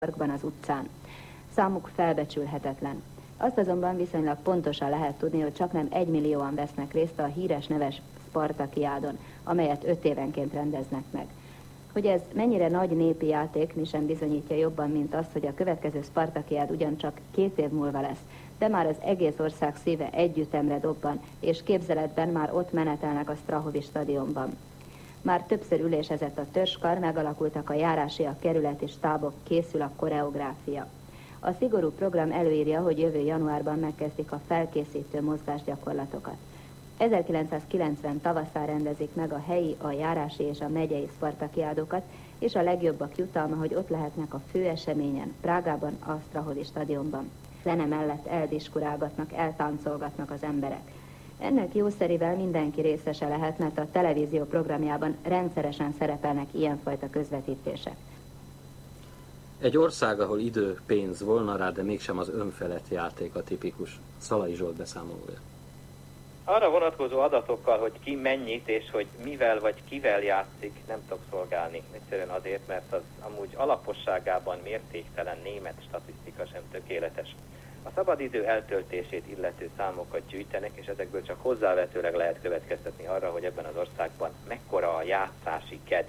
parkban, az utcán. Számuk felbecsülhetetlen. Azt azonban viszonylag pontosan lehet tudni, hogy csaknem 1 millióan vesznek részt a híres neves Spartakiádon, amelyet 5 évenként rendeznek meg. Hogy ez mennyire nagy népi játék, mi sem bizonyítja jobban, mint az, hogy a következő Spartakiád ugyancsak 2 év múlva lesz, de már az egész ország szíve együttemre dobban, és képzeletben már ott menetelnek a Strahovy stadionban. Már többször ülésezett a törzskar, megalakultak a járási, a kerület és stábok, készül a koreográfia. A szigorú program előírja, hogy jövő januárban megkezdik a felkészítő mozgásgyakorlatokat. 1990 tavaszán rendezik meg a helyi, a járási és a megyei Spartakiádokat, és a legjobbak jutalma, hogy ott lehetnek a fő eseményen, Prágában, a Strahovy stadionban. Zene mellett eldiskurálgatnak, eltáncolgatnak az emberek. Ennek jószerivel mindenki részese lehet, mert a televízió programjában rendszeresen szerepelnek ilyenfajta közvetítések. Egy ország, ahol idő, pénz volna rá, de mégsem az önfelett játék a tipikus. Szalai Zsolt beszámolója. Arra vonatkozó adatokkal, hogy ki mennyit és hogy mivel vagy kivel játszik, nem tudok szolgálni. Egyszerűen azért, mert az amúgy alaposságában mértéktelen német statisztika sem tökéletes. A szabadidő eltöltését illető számokat gyűjtenek, és ezekből csak hozzávetőleg lehet következtetni arra, hogy ebben az országban mekkora a játszási kedv.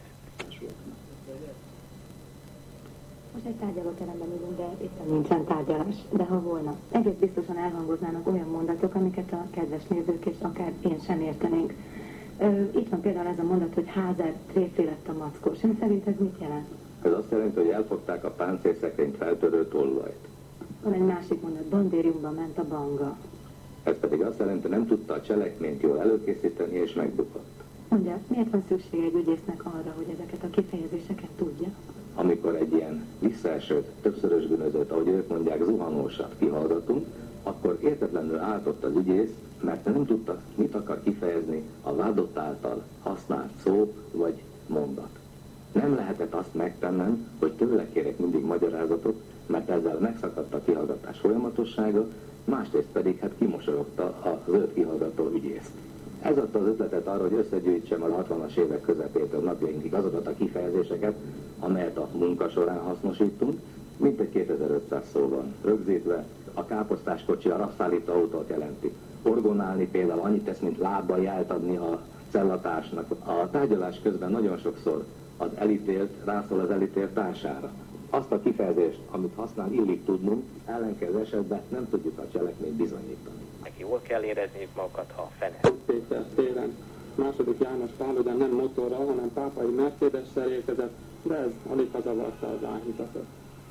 Most egy tárgyalóteremben ülünk, de éppen nincsen tárgyalás. De ha volna, egész biztosan elhangoznának olyan mondatok, amiket a kedves nézők és akár én sem értenénk. Itt van például ez a mondat, hogy Házer tréfé lett a mackós. Ön szerint ez mit jelent? Ez azt jelenti, hogy elfogták a páncélszekrényt feltörő tollajt. Van egy másik mondat, bandériumba ment a banga. Ez pedig azt jelenti, hogy nem tudta a cselekményt jól előkészíteni és megbukott. Mondja, miért van szüksége egy ügyésznek arra, hogy ezeket a kifejezéseket tudja? Amikor egy ilyen visszaesőt, többszörös bűnözőt, ahogy ők mondják, zuhanósat kihallgatunk, akkor értetlenül álltott az ügyész, mert nem tudta, mit akar kifejezni a vádott által használt szó vagy mondat. Nem lehetett azt megtennem, hogy tőle kérek mindig magyarázatot, mert ezzel megszakadt a kihallgatás folyamatossága, másrészt pedig kimosolyogta az őt kihallgató ügyészt. Ez adta az ötletet arra, hogy összegyűjtsem a 60-as évek közepétől napjainkig azokat a kifejezéseket, amelyet a munka során hasznosítunk, mintegy 2500 szó van rögzítve. A káposztás kocsi a rasszállító autót jelenti. Orgonálni például annyit tesz, mint lábbal jelt adni a cellatársnak. A tárgyalás közben nagyon sokszor az elítélt rászól az elítélt társára. Azt a kifejezést, amit használ, illik tudnunk, ellenkező esetben nem tudjuk a cselekményt bizonyítani. Neki jól kell érezniük magukat, ha fene. Péter téren II. János Pál ugyan nem motorral, hanem pápai Mercedes-szel érkezett, de ez alig hazavarta az áhítatot.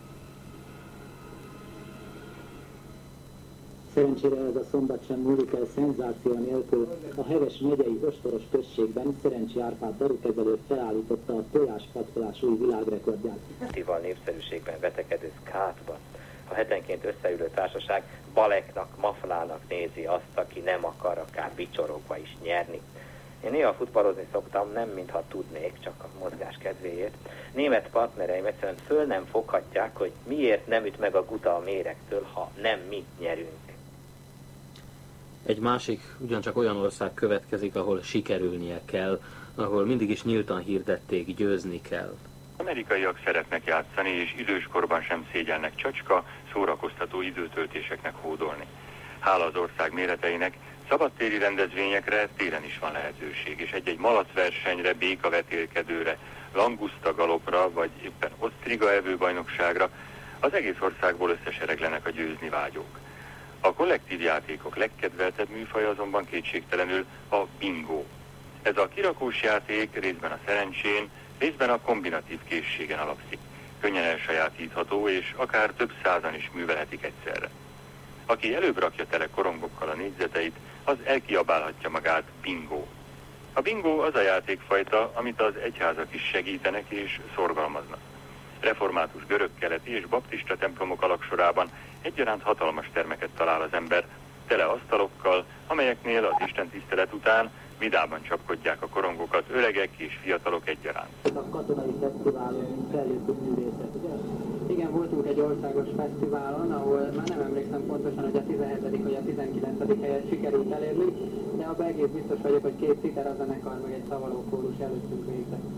Szerencsére ez a szombat sem múlik el szenzáció nélkül. A Heves megyei Ostoros községben Szerencsi Árpád darukezelő felállította a tojáspatkolás új világrekordját. Fesztivál népszerűségben vetekedő skátban a hetenként összeülő társaság baleknak, maflának nézi azt, aki nem akar akár vicsorogva is nyerni. Én néha futballozni szoktam, nem mintha tudnék, csak a mozgás kedvéért. Német partnereim egyszerűen föl nem foghatják, hogy miért nem üt meg a guta a méregtől, ha nem mi nyerünk. Egy másik, ugyancsak olyan ország következik, ahol sikerülnie kell, ahol mindig is nyíltan hirdették, győzni kell. Amerikaiak szeretnek játszani, és időskorban sem szégyelnek csacska, szórakoztató időtöltéseknek hódolni. Hála az ország méreteinek, szabadtéri rendezvényekre téren is van lehetőség, és egy-egy malacversenyre, békavetélkedőre, languszta galopra, vagy éppen osztriga evőbajnokságra az egész országból összesereglenek a győzni vágyók. A kollektív játékok legkedveltebb műfaja azonban kétségtelenül a bingo. Ez a kirakós játék részben a szerencsén, részben a kombinatív készségen alapszik. Könnyen elsajátítható, és akár több százan is művelhetik egyszerre. Aki előbb rakja tele korongokkal a négyzeteit, az elkiabálhatja magát bingo. A bingo az a játékfajta, amit az egyházak is segítenek és szorgalmaznak. Református görög-keleti és baptista templomok alaksorában egyaránt hatalmas termeket talál az ember, tele asztalokkal, amelyeknél az istentisztelet után vidáman csapkodják a korongokat öregek és fiatalok egyaránt. A katonai fesztiválon fellépő művészet, ugye? Igen, voltunk egy országos fesztiválon, ahol már nem emlékszem pontosan, hogy a 17. vagy a 19. helyet sikerült elérni, de abban egész biztos vagyok, hogy 2 citer a zenekar, meg egy szavaló kórus előttünk végzett. A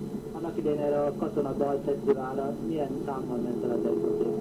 annak idején erre a Katona Dalfesztiválra milyen számmal ment el az egzoték?